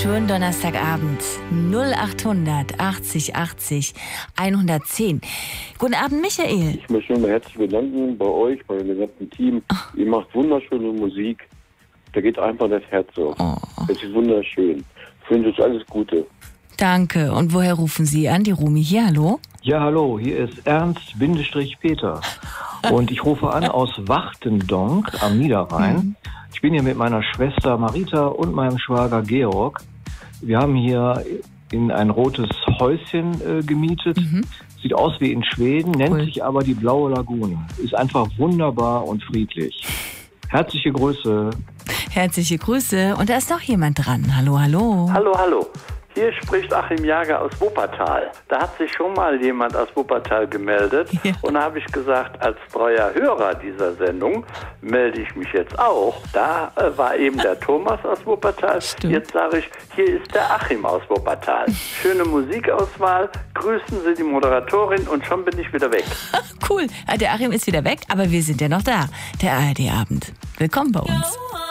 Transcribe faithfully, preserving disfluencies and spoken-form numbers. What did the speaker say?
Schönen Donnerstagabend. null achthundert achtzig achtzig hundertzehn. Guten Abend, Michael. Ich möchte mich herzlich bedanken bei euch, bei dem gesamten Team. Oh. Ihr macht wunderschöne Musik. Da geht einfach das Herz auf. Oh. Das ist wunderschön. Ich wünsche euch alles Gute. Danke. Und woher rufen Sie an? Die Rumi hier, hallo? Ja, hallo. Hier ist Ernst-Peter. Und ich rufe an aus Wachtendonk am Niederrhein. Mhm. Ich bin hier mit meiner Schwester Marita und meinem Schwager Georg. Wir haben hier in ein rotes Häuschen äh, gemietet. Mhm. Sieht aus wie in Schweden, nennt cool. sich aber die Blaue Lagune. Ist einfach wunderbar und friedlich. Herzliche Grüße. Herzliche Grüße. Und da ist noch jemand dran. Hallo, hallo. Hallo, hallo. Hier spricht Achim Jager aus Wuppertal. Da hat sich schon mal jemand aus Wuppertal gemeldet. Ja. Und da habe ich gesagt, als treuer Hörer dieser Sendung melde ich mich jetzt auch. Da äh, war eben der Thomas aus Wuppertal. Stimmt. Jetzt sage ich, hier ist der Achim aus Wuppertal. Schöne Musikauswahl. Grüßen Sie die Moderatorin und schon bin ich wieder weg. Cool. Der Achim ist wieder weg, aber wir sind ja noch da. Der A R D-Abend. Willkommen bei uns.